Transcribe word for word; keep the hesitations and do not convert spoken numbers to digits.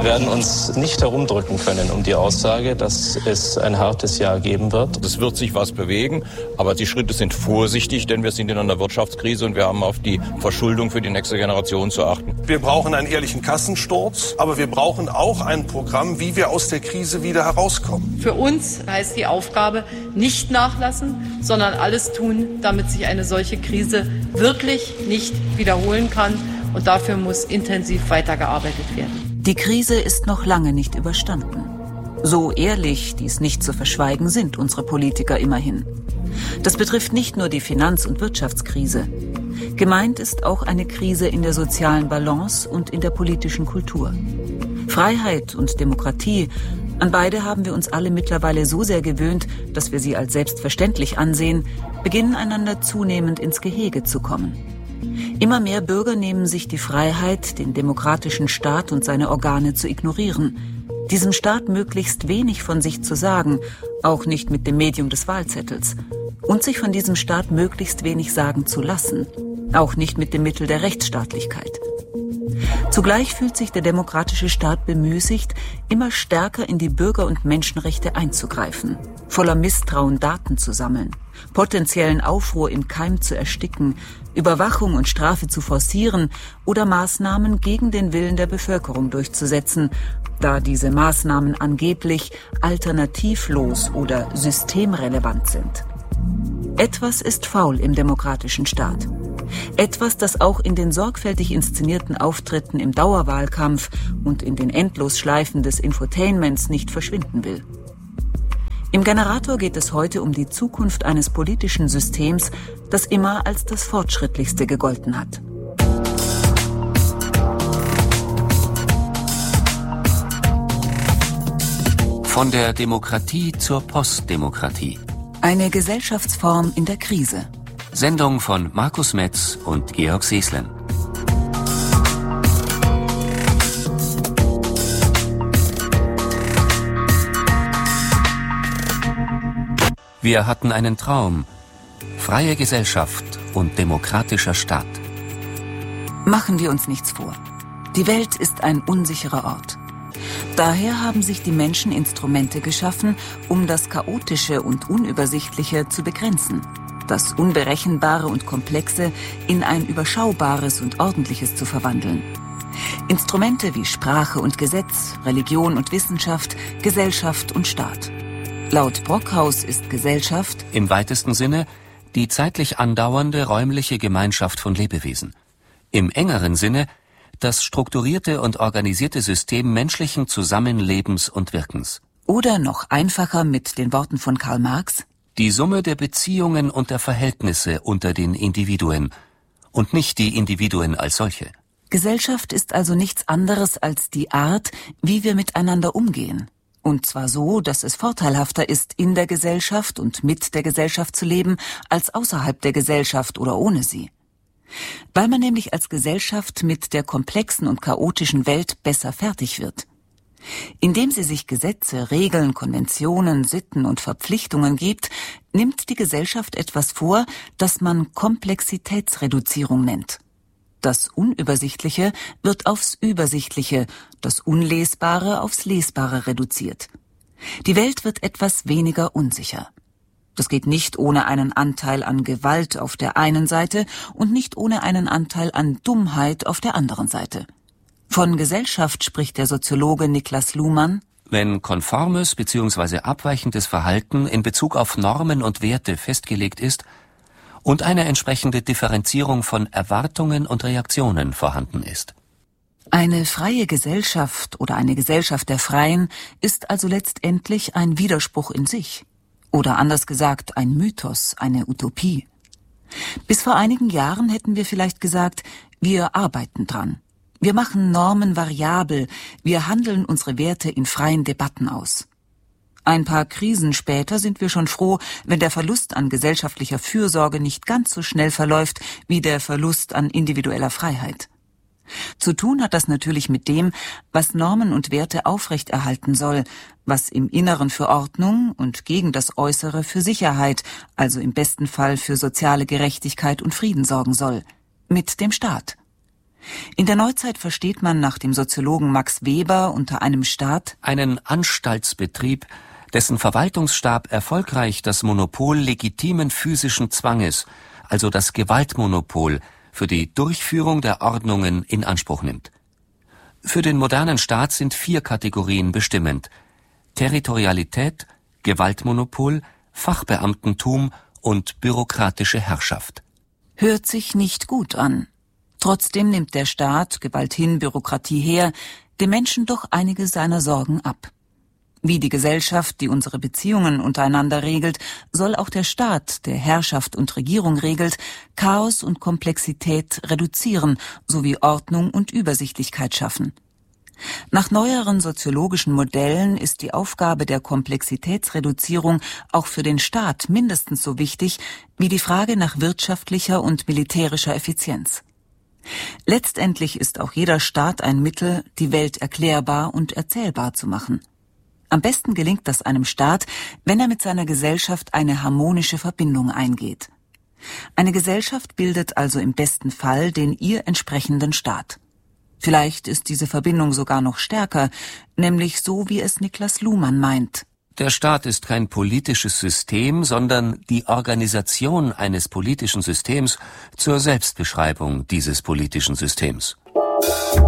Wir werden uns nicht herumdrücken können um die Aussage, dass es ein hartes Jahr geben wird. Es wird sich was bewegen, aber die Schritte sind vorsichtig, denn wir sind in einer Wirtschaftskrise und wir haben auf die Verschuldung für die nächste Generation zu achten. Wir brauchen einen ehrlichen Kassensturz, aber wir brauchen auch ein Programm, wie wir aus der Krise wieder herauskommen. Für uns heißt die Aufgabe, nicht nachlassen, sondern alles tun, damit sich eine solche Krise wirklich nicht wiederholen kann. Und dafür muss intensiv weitergearbeitet werden. Die Krise ist noch lange nicht überstanden. So ehrlich, dies nicht zu verschweigen, sind unsere Politiker immerhin. Das betrifft nicht nur die Finanz- und Wirtschaftskrise. Gemeint ist auch eine Krise in der sozialen Balance und in der politischen Kultur. Freiheit und Demokratie, an beide haben wir uns alle mittlerweile so sehr gewöhnt, dass wir sie als selbstverständlich ansehen, beginnen einander zunehmend ins Gehege zu kommen. Immer mehr Bürger nehmen sich die Freiheit, den demokratischen Staat und seine Organe zu ignorieren, diesem Staat möglichst wenig von sich zu sagen, auch nicht mit dem Medium des Wahlzettels, und sich von diesem Staat möglichst wenig sagen zu lassen, auch nicht mit dem Mittel der Rechtsstaatlichkeit. Zugleich fühlt sich der demokratische Staat bemüßigt, immer stärker in die Bürger- und Menschenrechte einzugreifen, voller Misstrauen Daten zu sammeln, potenziellen Aufruhr im Keim zu ersticken, Überwachung und Strafe zu forcieren oder Maßnahmen gegen den Willen der Bevölkerung durchzusetzen, da diese Maßnahmen angeblich alternativlos oder systemrelevant sind. Etwas ist faul im demokratischen Staat. Etwas, das auch in den sorgfältig inszenierten Auftritten im Dauerwahlkampf und in den Endlosschleifen des Infotainments nicht verschwinden will. Im Generator geht es heute um die Zukunft eines politischen Systems, das immer als das fortschrittlichste gegolten hat. Von der Demokratie zur Postdemokratie. Eine Gesellschaftsform in der Krise. Sendung von Markus Metz und Georg Seeslen. Wir hatten einen Traum. Freie Gesellschaft und demokratischer Staat. Machen wir uns nichts vor. Die Welt ist ein unsicherer Ort. Daher haben sich die Menschen Instrumente geschaffen, um das Chaotische und Unübersichtliche zu begrenzen, das Unberechenbare und Komplexe in ein Überschaubares und Ordentliches zu verwandeln. Instrumente wie Sprache und Gesetz, Religion und Wissenschaft, Gesellschaft und Staat. Laut Brockhaus ist Gesellschaft im weitesten Sinne die zeitlich andauernde räumliche Gemeinschaft von Lebewesen. Im engeren Sinne das strukturierte und organisierte System menschlichen Zusammenlebens und Wirkens. Oder noch einfacher mit den Worten von Karl Marx: Die Summe der Beziehungen und der Verhältnisse unter den Individuen und nicht die Individuen als solche. Gesellschaft ist also nichts anderes als die Art, wie wir miteinander umgehen. Und zwar so, dass es vorteilhafter ist, in der Gesellschaft und mit der Gesellschaft zu leben, als außerhalb der Gesellschaft oder ohne sie. Weil man nämlich als Gesellschaft mit der komplexen und chaotischen Welt besser fertig wird. Indem sie sich Gesetze, Regeln, Konventionen, Sitten und Verpflichtungen gibt, nimmt die Gesellschaft etwas vor, das man Komplexitätsreduzierung nennt. Das Unübersichtliche wird aufs Übersichtliche, das Unlesbare aufs Lesbare reduziert. Die Welt wird etwas weniger unsicher. Das geht nicht ohne einen Anteil an Gewalt auf der einen Seite und nicht ohne einen Anteil an Dummheit auf der anderen Seite. Von Gesellschaft spricht der Soziologe Niklas Luhmann: Wenn konformes bzw. abweichendes Verhalten in Bezug auf Normen und Werte festgelegt ist und eine entsprechende Differenzierung von Erwartungen und Reaktionen vorhanden ist. Eine freie Gesellschaft oder eine Gesellschaft der Freien ist also letztendlich ein Widerspruch in sich. Oder anders gesagt, ein Mythos, eine Utopie. Bis vor einigen Jahren hätten wir vielleicht gesagt, wir arbeiten dran. Wir machen Normen variabel, wir handeln unsere Werte in freien Debatten aus. Ein paar Krisen später sind wir schon froh, wenn der Verlust an gesellschaftlicher Fürsorge nicht ganz so schnell verläuft wie der Verlust an individueller Freiheit. Zu tun hat das natürlich mit dem, was Normen und Werte aufrechterhalten soll, was im Inneren für Ordnung und gegen das Äußere für Sicherheit, also im besten Fall für soziale Gerechtigkeit und Frieden sorgen soll, mit dem Staat. In der Neuzeit versteht man nach dem Soziologen Max Weber unter einem Staat einen Anstaltsbetrieb, dessen Verwaltungsstab erfolgreich das Monopol legitimen physischen Zwanges, also das Gewaltmonopol, für die Durchführung der Ordnungen in Anspruch nimmt. Für den modernen Staat sind vier Kategorien bestimmend: Territorialität, Gewaltmonopol, Fachbeamtentum und bürokratische Herrschaft. Hört sich nicht gut an. Trotzdem nimmt der Staat, Gewalt hin, Bürokratie her, dem Menschen doch einige seiner Sorgen ab. Wie die Gesellschaft, die unsere Beziehungen untereinander regelt, soll auch der Staat, der Herrschaft und Regierung regelt, Chaos und Komplexität reduzieren sowie Ordnung und Übersichtlichkeit schaffen. Nach neueren soziologischen Modellen ist die Aufgabe der Komplexitätsreduzierung auch für den Staat mindestens so wichtig wie die Frage nach wirtschaftlicher und militärischer Effizienz. Letztendlich ist auch jeder Staat ein Mittel, die Welt erklärbar und erzählbar zu machen. Am besten gelingt das einem Staat, wenn er mit seiner Gesellschaft eine harmonische Verbindung eingeht. Eine Gesellschaft bildet also im besten Fall den ihr entsprechenden Staat. Vielleicht ist diese Verbindung sogar noch stärker, nämlich so, wie es Niklas Luhmann meint. Der Staat ist kein politisches System, sondern die Organisation eines politischen Systems zur Selbstbeschreibung dieses politischen Systems.